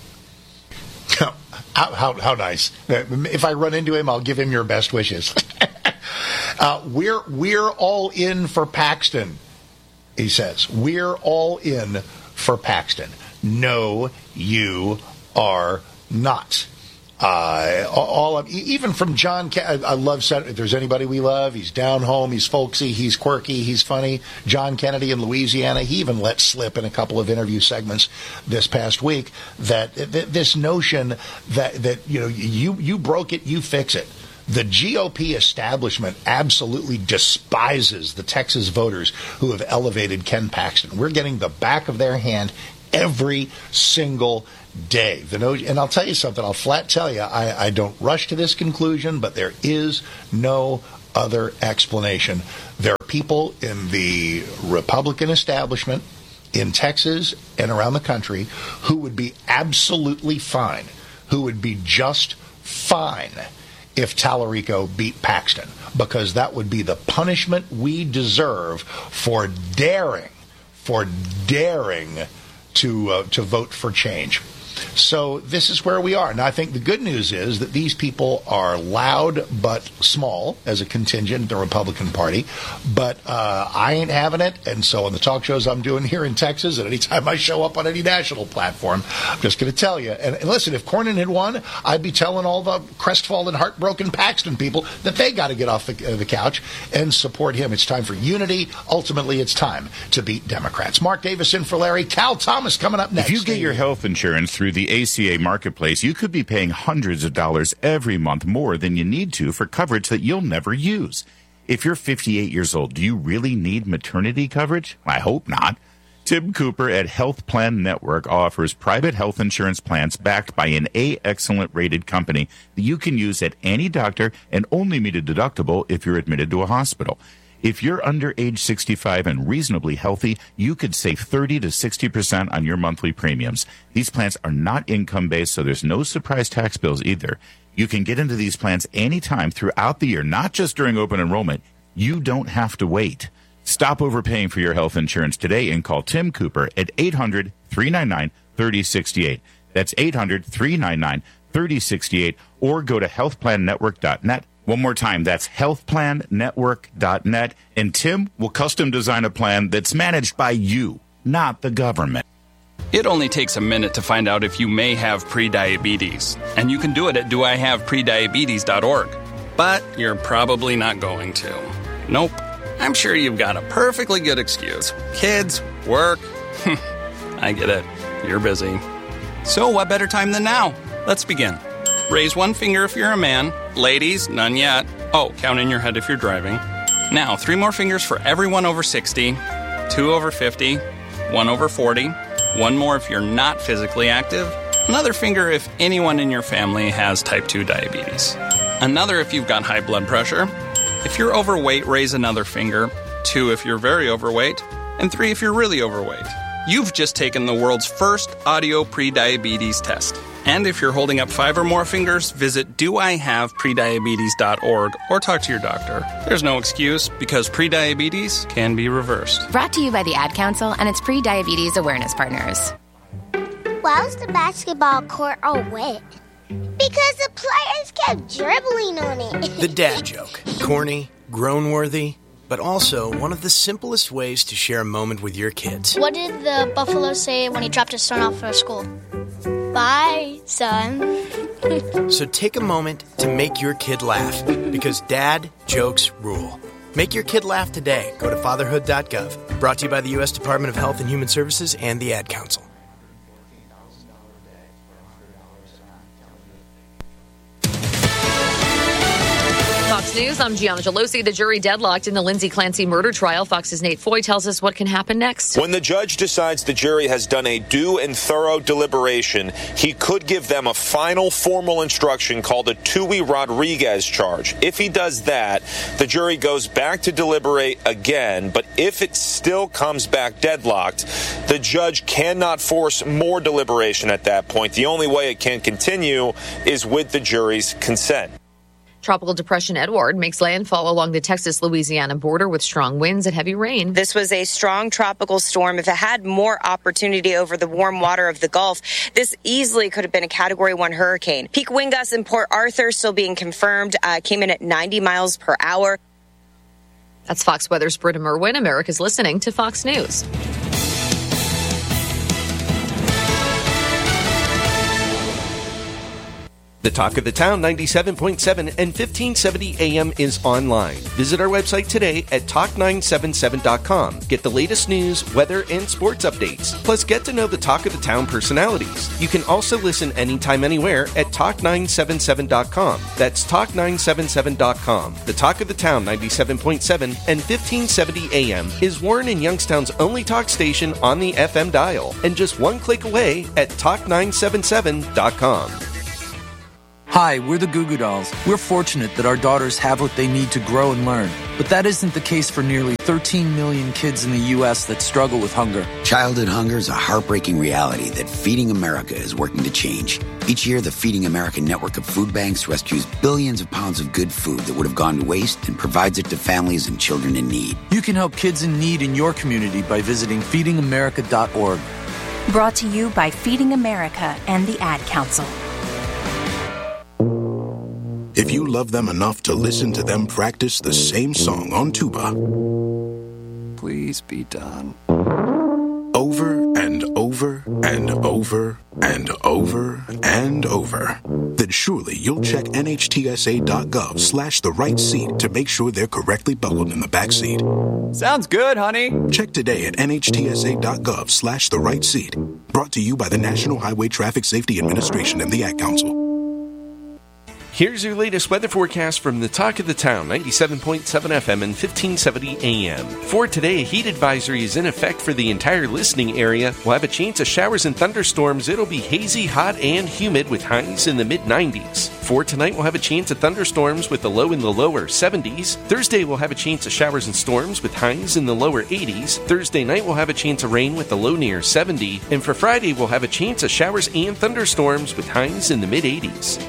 Speaker 33: How, how, how nice. If I run into him, I'll give him your best wishes. uh, we're, we're all in for Paxton, he says. We're all in for Paxton. No, you are not. Uh, all of, even from John, I, I love, if there's anybody we love, he's down home, he's folksy, he's quirky, he's funny. John Kennedy in Louisiana, he even let slip in a couple of interview segments this past week that, that this notion that, that, you know, you, you broke it, you fix it. The G O P establishment absolutely despises the Texas voters who have elevated Ken Paxton. We're getting the back of their hand every single day. The no, and I'll tell you something, I'll flat tell you, I, I don't rush to this conclusion, but there is no other explanation. There are people in the Republican establishment in Texas and around the country who would be absolutely fine, who would be just fine if Tallarico beat Paxton, because that would be the punishment we deserve for daring, for daring to uh, to vote for change. So this is where we are. Now, I think the good news is that these people are loud but small as a contingent in the Republican Party. But uh, I ain't having it. And so on the talk shows I'm doing here in Texas, and anytime I show up on any national platform, I'm just going to tell you. And, and listen, if Cornyn had won, I'd be telling all the crestfallen, heartbroken Paxton people that they got to get off the, uh, the couch and support him. It's time for unity. Ultimately, it's time to beat Democrats. Mark Davis in for Larry. Cal Thomas coming up next.
Speaker 3: If you get your health insurance through the A C A Marketplace, you could be paying hundreds of dollars every month more than you need to for coverage that you'll never use. If you're fifty-eight years old, do you really need maternity coverage? I hope not. Tim Cooper at Health Plan Network offers private health insurance plans backed by an A Excellent rated company that you can use at any doctor and only meet a deductible if you're admitted to a hospital. If you're under age sixty-five and reasonably healthy, you could save thirty to sixty percent on your monthly premiums. These plans are not income-based, so there's no surprise tax bills either. You can get into these plans anytime throughout the year, not just during open enrollment. You don't have to wait. Stop overpaying for your health insurance today and call Tim Cooper at eight hundred, three nine nine, three oh six eight. That's eight hundred, three nine nine, three oh six eight, or go to health plan network dot net. One more time, that's health plan network dot net, and Tim will custom design a plan that's managed by you, not the government.
Speaker 34: It only takes a minute to find out if you may have prediabetes, and you can do it at do I have prediabetes dot org. But you're probably not going to. Nope. I'm sure you've got a perfectly good excuse. Kids, work. I get it. You're busy. So what better time than now? Let's begin. Raise one finger if you're a man. Ladies, none yet. Oh, count in your head if you're driving. Now, three more fingers for everyone over sixty, two over fifty, one over forty, one more if you're not physically active, another finger if anyone in your family has type two diabetes, another if you've got high blood pressure. If you're overweight, raise another finger, two if you're very overweight, and three if you're really overweight. You've just taken the world's first audio prediabetes test. And if you're holding up five or more fingers, visit do I have prediabetes dot org or talk to your doctor. There's no excuse because prediabetes can be reversed.
Speaker 4: Brought to you by the Ad Council and its pre-diabetes awareness partners.
Speaker 5: Why was the basketball court all wet? Because the players kept dribbling on it.
Speaker 6: The dad joke. Corny, groan-worthy, but also one of the simplest ways to share a moment with your kids.
Speaker 20: What did the buffalo say when he dropped his son off for school? Bye, son.
Speaker 6: So take a moment to make your kid laugh, because dad jokes rule. Make your kid laugh today. Go to fatherhood dot gov. Brought to you by the U S Department of Health and Human Services and the Ad Council.
Speaker 21: Fox News, I'm Gianna Gelosi. The jury deadlocked in the Lindsay Clancy murder trial. Fox's Nate Foy tells us what can happen next.
Speaker 22: When the judge decides the jury has done a due and thorough deliberation, he could give them a final formal instruction called a Tui Rodriguez charge. If he does that, the jury goes back to deliberate again. But if it still comes back deadlocked, the judge cannot force more deliberation at that point. The only way it can continue is with the jury's consent.
Speaker 21: Tropical Depression Edward makes landfall along the Texas-Louisiana border with strong winds and heavy rain.
Speaker 23: This was a strong tropical storm. If it had more opportunity over the warm water of the Gulf, this easily could have been a Category one hurricane. Peak wind gusts in Port Arthur still being confirmed, uh, came in at ninety miles per hour.
Speaker 21: That's Fox Weather's Britta Merwin. America's listening to Fox News.
Speaker 1: The Talk of the Town ninety-seven point seven and fifteen seventy A M is online. Visit our website today at talk nine seven seven dot com. Get the latest news, weather, and sports updates. Plus, get to know the Talk of the Town personalities. You can also listen anytime, anywhere at talk nine seven seven dot com. That's talk nine seven seven dot com. The Talk of the Town ninety-seven point seven and fifteen seventy A M is Warren and Youngstown's only talk station on the F M dial, and just one click away at talk nine seven seven dot com.
Speaker 9: Hi, we're the Goo Goo Dolls. We're fortunate that our daughters have what they need to grow and learn. But that isn't the case for nearly thirteen million kids in the U S that struggle with hunger.
Speaker 10: Childhood hunger is a heartbreaking reality that Feeding America is working to change. Each year, the Feeding America network of food banks rescues billions of pounds of good food that would have gone to waste and provides it to families and children in need.
Speaker 9: You can help kids in need in your community by visiting feeding america dot org.
Speaker 11: Brought to you by Feeding America and the Ad Council.
Speaker 13: If you love them enough to listen to them practice the same song on tuba,
Speaker 9: please be done.
Speaker 13: Over and over and over and over and over, then surely you'll check N H T S A dot gov slash the right seat to make sure they're correctly buckled in the back seat.
Speaker 9: Sounds good, honey.
Speaker 13: Check today at N H T S A dot gov slash the right seat. Brought to you by the National Highway Traffic Safety Administration and the Ad Council.
Speaker 1: Here's your latest weather forecast from the Talk of the Town, ninety-seven point seven F M and fifteen seventy A M. For today, a heat advisory is in effect for the entire listening area. We'll have a chance of showers and thunderstorms. It'll be hazy, hot, and humid with highs in the mid nineties. For tonight, we'll have a chance of thunderstorms with the low in the lower seventies. Thursday, we'll have a chance of showers and storms with highs in the lower eighties. Thursday night, we'll have a chance of rain with the low near seventy. And for Friday, we'll have a chance of showers and thunderstorms with highs in the mid eighties.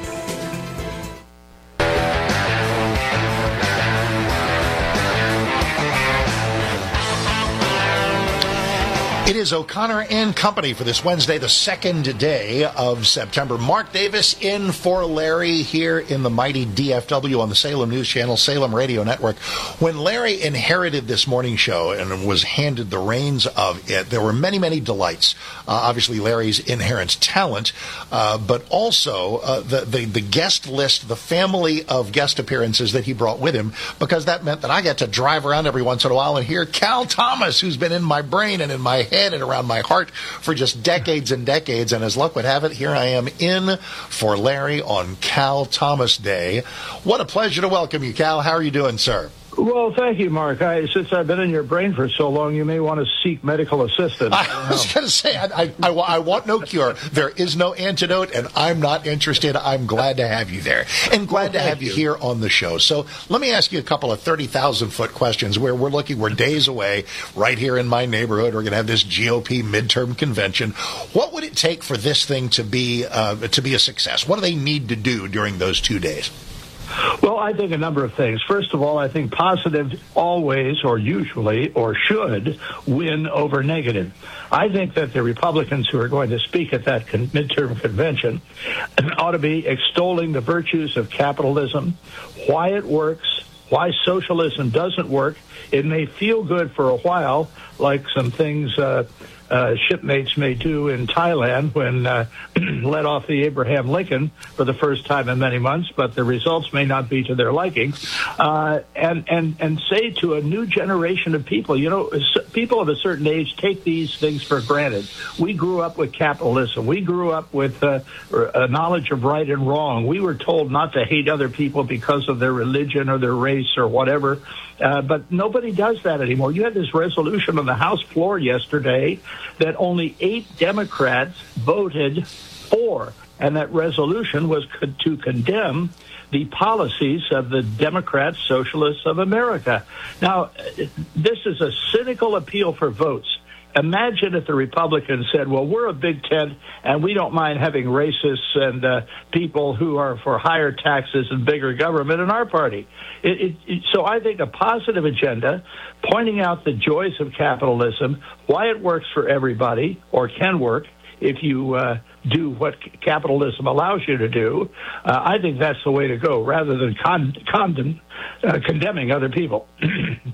Speaker 33: It is O'Connor and Company for this Wednesday, the second day of September. Mark Davis in for Larry here in the mighty D F W on the Salem News Channel, Salem Radio Network. When Larry inherited this morning show and was handed the reins of it, there were many, many delights. Uh, obviously, Larry's inherent talent, uh, but also uh, the, the, the guest list, the family of guest appearances that he brought with him, because that meant that I got to drive around every once in a while and hear Cal Thomas, who's been in my brain and in my head and around my heart for just decades and decades. And as luck would have it, here I am in for Larry on Cal Thomas Day. What a pleasure to welcome you, Cal. How are you doing, sir?
Speaker 15: Well, thank you, Mark. I, since I've been in your brain for so long, you may want to seek medical assistance. I,
Speaker 33: I was going to say, I, I, I, I want no cure. There is no antidote, and I'm not interested. I'm glad to have you there, and glad well, to have you. you here on the show. So let me ask you a couple of thirty thousand foot questions where we're looking, we're days away, right here in my neighborhood. We're going to have this G O P midterm convention. What would it take for this thing to be uh, to be a success? What do they need to do during those two days?
Speaker 15: Well, I think a number of things. First of all, I think positive always or usually or should win over negative. I think that the Republicans who are going to speak at that con- midterm convention ought to be extolling the virtues of capitalism, why it works, why socialism doesn't work. It may feel good for a while, like some things uh, uh, shipmates may do in Thailand when uh, let off the Abraham Lincoln for the first time in many months, but the results may not be to their liking. Uh, and, and, and say to a new generation of people, you know, people of a certain age take these things for granted. We grew up with capitalism. We grew up with uh, a knowledge of right and wrong. We were told not to hate other people because of their religion or their race or whatever. Uh, but nobody does that anymore. You had this resolution on the House floor yesterday that only eight Democrats voted for, and that resolution was co- to condemn the policies of the Democrat Socialists of America. Now, this is a cynical appeal for votes. Imagine if the Republicans said, well, we're a big tent and we don't mind having racists and uh, people who are for higher taxes and bigger government in our party. It, it, it, so I think a positive agenda, pointing out the joys of capitalism, why it works for everybody or can work if you uh, do what capitalism allows you to do. Uh, I think that's the way to go rather than con- condemn, uh, condemning other people.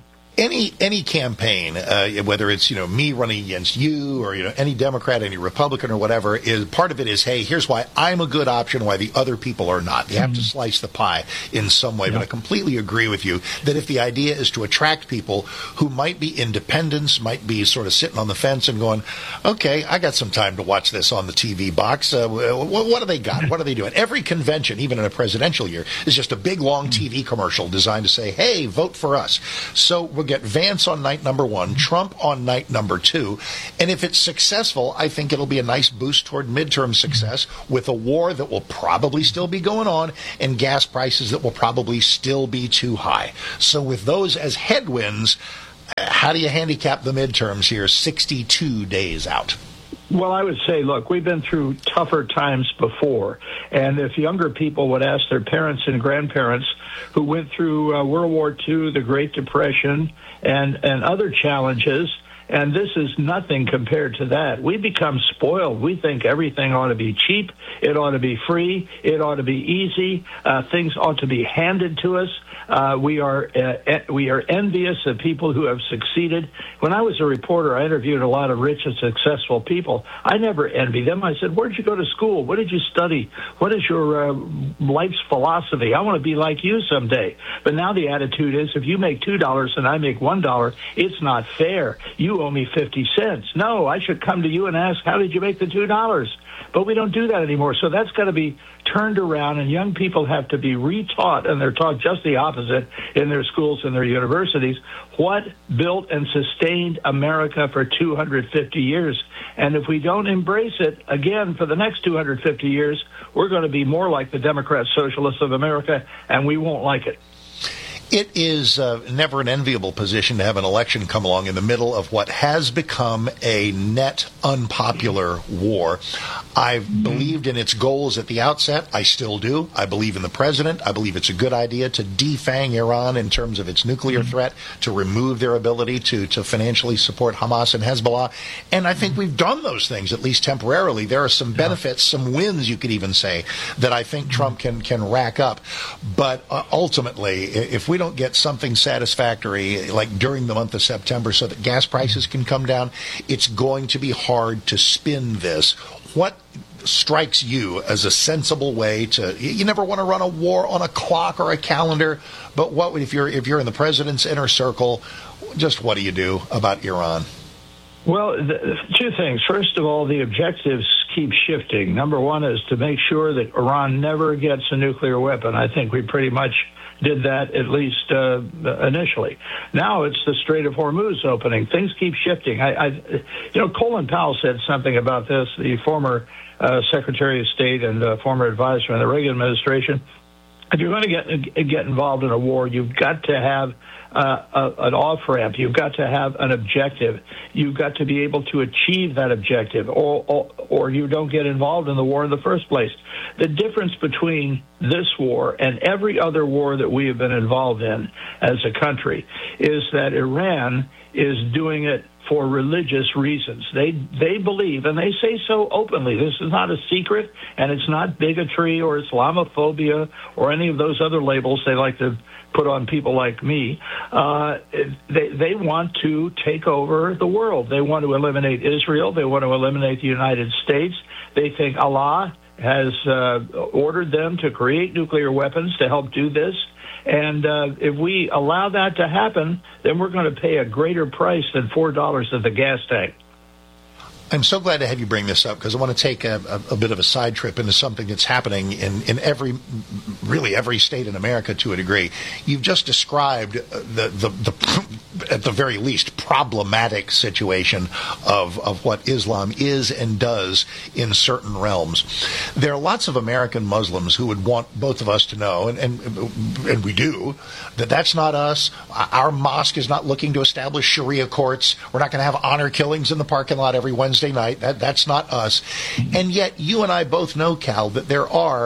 Speaker 33: any any campaign, uh, whether it's you know me running against you or you know any Democrat, any Republican or whatever, is part of it is, hey, here's why I'm a good option, why the other people are not. You have mm-hmm. to slice the pie in some way. Yep. But I completely agree with you that if the idea is to attract people who might be independents, might be sort of sitting on the fence and going, okay, I got some time to watch this on the T V box. Uh, what, what do they got? What are they doing? Every convention, even in a presidential year, is just a big, long T V commercial designed to say, hey, vote for us. So we'll get Vance on night number one, Trump on night number two. And if it's successful, I think it'll be a nice boost toward midterm success with a war that will probably still be going on and gas prices that will probably still be too high. So with those as headwinds, how do you handicap the midterms here sixty-two days out?
Speaker 15: Well, I would say, look, we've been through tougher times before. And if younger people would ask their parents and grandparents who went through uh, World War Two, the Great Depression, and, and other challenges, and this is nothing compared to that. We become spoiled. We think everything ought to be cheap. It ought to be free. It ought to be easy. Uh, things ought to be handed to us. Uh, we are uh, we are envious of people who have succeeded. When I was a reporter, I interviewed a lot of rich and successful people. I never envied them. I said, where'd you go to school? What did you study? What is your uh, life's philosophy? I want to be like you someday. But now the attitude is, if you make two dollars and I make one dollar, it's not fair. You owe me fifty cents. No, I should come to you and ask, how did you make the two dollars? But we don't do that anymore. So that's got to be turned around, and young people have to be retaught, and they're taught just the opposite in their schools and their universities, what built and sustained America for two hundred fifty years. And if we don't embrace it, again, for the next two hundred fifty years, we're going to be more like the Democrat Socialists of America, and we won't like it.
Speaker 33: It is uh, never an enviable position to have an election come along in the middle of what has become a net unpopular war. I've mm-hmm. believed in its goals at the outset. I still do. I believe in the president. I believe it's a good idea to defang Iran in terms of its nuclear mm-hmm. threat, to remove their ability to, to financially support Hamas and Hezbollah. And I think mm-hmm. we've done those things, at least temporarily. There are some benefits, yeah. some wins, you could even say, that I think mm-hmm. Trump can, can rack up. But uh, ultimately, if we don't get something satisfactory like during the month of September so that gas prices can come down, it's going to be hard to spin this. What strikes you as a sensible way to, you never want to run a war on a clock or a calendar, but what if you're if you're in the president's inner circle, just what do you do about Iran?
Speaker 15: Well, the, two things. First of all, the objectives keep shifting. Number one is to make sure that Iran never gets a nuclear weapon. I think we pretty much did that, at least uh, initially. Now it's the Strait of Hormuz opening. Things keep shifting. I, I, you know, Colin Powell said something about this, the former uh, Secretary of State and uh, former advisor in the Reagan administration. If you're going to get get involved in a war, you've got to have uh, a, an off-ramp. You've got to have an objective. You've got to be able to achieve that objective, or, or, or you don't get involved in the war in the first place. The difference between this war and every other war that we have been involved in as a country is that Iran is doing it for religious reasons. They they believe, and they say so openly, this is not a secret, and it's not bigotry or Islamophobia or any of those other labels they like to put on people like me. Uh, they, they want to take over the world. They want to eliminate Israel. They want to eliminate the United States. They think Allah has uh, ordered them to create nuclear weapons to help do this. And uh, if we allow that to happen, then we're going to pay a greater price than four dollars at the gas tank.
Speaker 33: I'm so glad to have you bring this up because I want to take a, a, a bit of a side trip into something that's happening in, in every, really every state in America to a degree. You've just described the, the, the at the very least, problematic situation of, of what Islam is and does in certain realms. There are lots of American Muslims who would want both of us to know, and, and, and we do, that that's not us. Our mosque is not looking to establish Sharia courts. We're not going to have honor killings in the parking lot every Wednesday night. That, that's not us. And yet you and I both know, Cal, that there are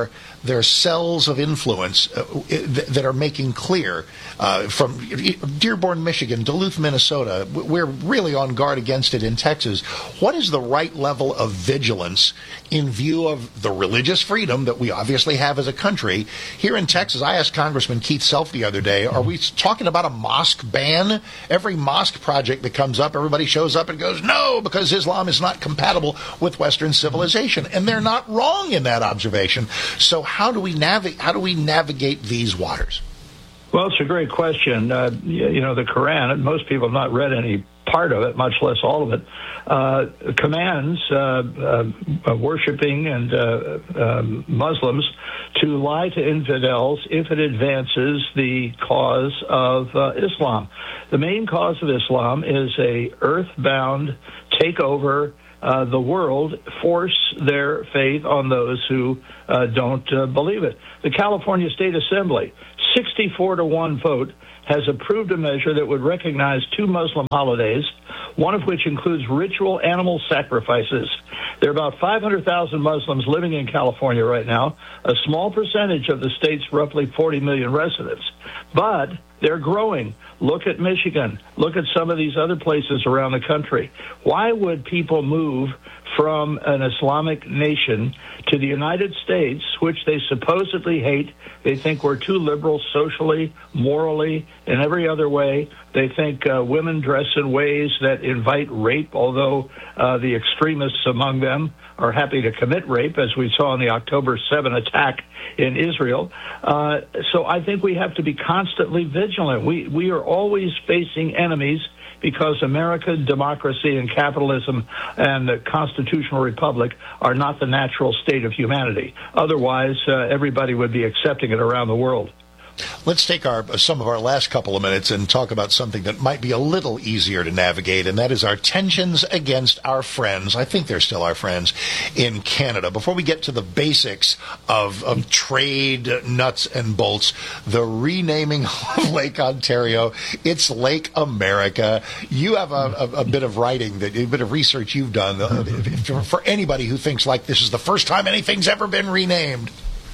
Speaker 33: there are cells of influence uh, that are making clear uh, from Dearborn, Michigan, Duluth, Minnesota. We're really on guard against it in Texas. What is the right level of vigilance in view of the religious freedom that we obviously have as a country? Here in Texas, I asked Congressman Keith Self the other day, are we talking about a mosque ban? Every mosque project that comes up, everybody shows up and goes, no, because Islam is not compatible with Western civilization. And they're not wrong in that observation. So how do we navigate, how do we navigate these waters?
Speaker 15: Well, it's a great question. Uh, you know, the Quran, most people have not read any part of it, much less all of it, uh, commands uh, uh, worshiping and uh, uh, Muslims to lie to infidels if it advances the cause of uh, Islam. The main cause of Islam is a earthbound takeover Uh, the world, force their faith on those who uh, don't uh, believe it. The California State Assembly, sixty-four to one vote, has approved a measure that would recognize two Muslim holidays, one of which includes ritual animal sacrifices. There are about five hundred thousand Muslims living in California right now, a small percentage of the state's roughly forty million residents. But they're growing. Look at Michigan. Look at some of these other places around the country. Why would people move from an Islamic nation to the United States, which they supposedly hate? They think we're too liberal socially, morally, in every other way. They think uh, women dress in ways that invite rape, although uh, the extremists among them are happy to commit rape, as we saw in the October seventh attack in Israel. Uh, so I think we have to be constantly vigilant. We, we are always facing enemies because America, democracy, and capitalism and the constitutional republic are not the natural state of humanity. Otherwise, uh, everybody would be accepting it around the world.
Speaker 33: Let's take our some of our last couple of minutes and talk about something that might be a little easier to navigate, and that is our tensions against our friends. I think they're still our friends in Canada. Before we get to the basics of, of trade nuts and bolts, the renaming of Lake Ontario, it's Lake America. You have a, a, a bit of writing, that a bit of research you've done uh, for anybody who thinks like this is the first time anything's ever been renamed.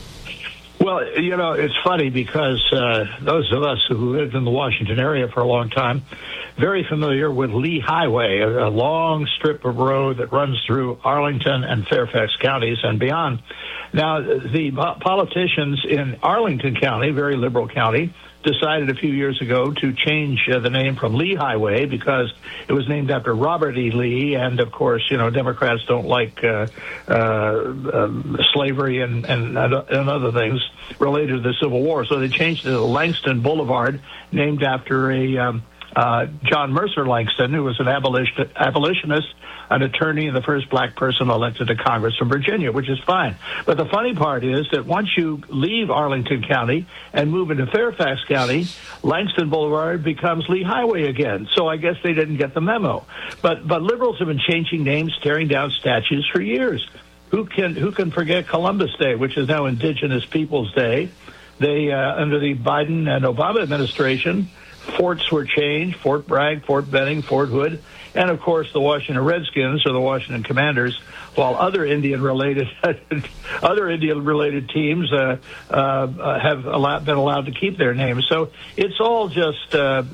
Speaker 15: Well, you know, it's funny because uh, those of us who lived in the Washington area for a long time, very familiar with Lee Highway, a, a long strip of road that runs through Arlington and Fairfax counties and beyond. Now, the politicians in Arlington County, very liberal county, decided a few years ago to change uh, the name from Lee Highway because it was named after Robert E. Lee, and of course, you know, Democrats don't like uh, uh, um, slavery and, and and other things related to the Civil War, so they changed it to Langston Boulevard, named after a um, uh, John Mercer Langston, who was an abolition, abolitionist, an attorney, and the first black person elected to Congress from Virginia, which is fine. But the funny part is that once you leave Arlington County and move into Fairfax County, Langston Boulevard becomes Lee Highway again. So I guess they didn't get the memo. But but liberals have been changing names, tearing down statues for years. Who can who can forget Columbus Day, which is now Indigenous Peoples Day? They uh, under the Biden and Obama administration, forts were changed: Fort Bragg, Fort Benning, Fort Hood, and of course the Washington Redskins or the Washington Commanders. While other Indian-related other Indian-related teams uh, uh, have allowed, been allowed to keep their names, so it's all just uh,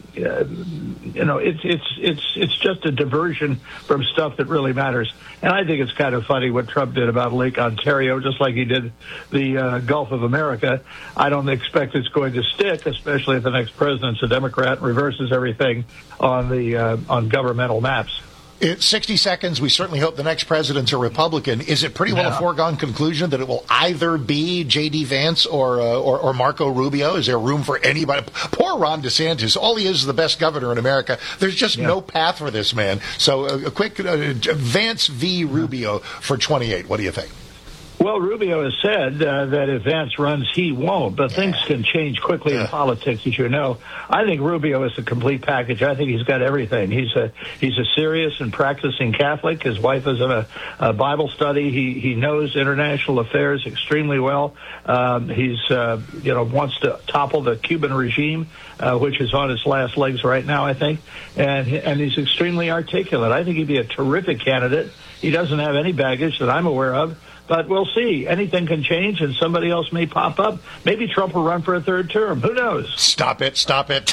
Speaker 15: you know it's it's it's it's just a diversion from stuff that really matters. And I think it's kind of funny what Trump did about Lake Ontario, just like he did the uh, Gulf of America. I don't expect it's going to stick, especially if the next president's a Democrat and reverses everything on the uh, on governmental maps.
Speaker 33: In sixty seconds, we certainly hope the next president's a Republican. Is it pretty well yeah. a foregone conclusion that it will either be J D. Vance or, uh, or or Marco Rubio? Is there room for anybody? Poor Ron DeSantis. All he is is the best governor in America. There's just yeah. no path for this man. So uh, a quick uh, Vance v. Rubio for twenty-eight. What do you think?
Speaker 15: Well, Rubio has said uh, that if Vance runs, he won't. But yeah. things can change quickly yeah. in politics, as you know. I think Rubio is a complete package. I think he's got everything. He's a he's a serious and practicing Catholic. His wife is in a, a Bible study. He he knows international affairs extremely well. Um, he's uh, you know wants to topple the Cuban regime, uh, which is on its last legs right now, I think. And and he's extremely articulate. I think he'd be a terrific candidate. He doesn't have any baggage that I'm aware of. But we'll see. Anything can change, and somebody else may pop up. Maybe Trump will run for a third term. Who knows?
Speaker 33: Stop it. Stop it.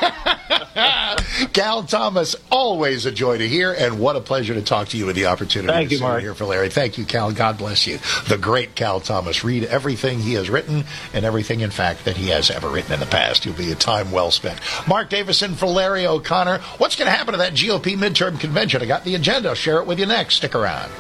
Speaker 33: Cal Thomas, always a joy to hear, and what a pleasure to talk to you with the opportunity
Speaker 15: Thank
Speaker 33: to
Speaker 15: you,
Speaker 33: sit
Speaker 15: Mark.
Speaker 33: here for Larry. Thank you, Cal. God bless you. The great Cal Thomas. Read everything he has written and everything, in fact, that he has ever written in the past. You'll be a time well spent. Mark Davison for Larry O'Connor. What's going to happen to that G O P midterm convention? I got the agenda. I'll share it with you next. Stick around.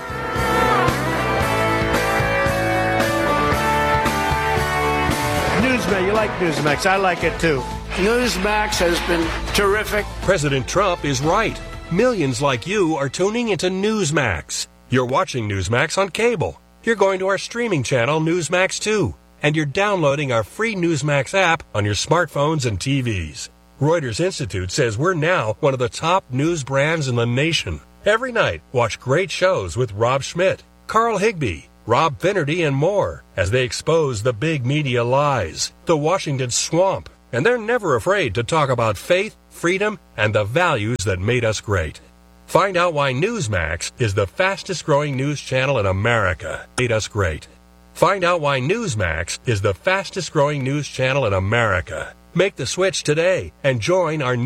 Speaker 8: Newsmax, you like Newsmax. I like it too. Newsmax has been terrific.
Speaker 14: President Trump is right. Millions like you are tuning into Newsmax. You're watching Newsmax on cable. You're going to our streaming channel, Newsmax two. And you're downloading our free Newsmax app on your smartphones and T Vs. Reuters Institute says we're now one of the top news brands in the nation. Every night, watch great shows with Rob Schmidt, Carl Higbee, Rob Finnerty, and more as they expose the big media lies, the Washington swamp, and they're never afraid to talk about faith, freedom, and the values that made us great. Find out why Newsmax is the fastest growing news channel in America. Made us great. Find out why Newsmax is the fastest growing news channel in America. Make the switch today and join our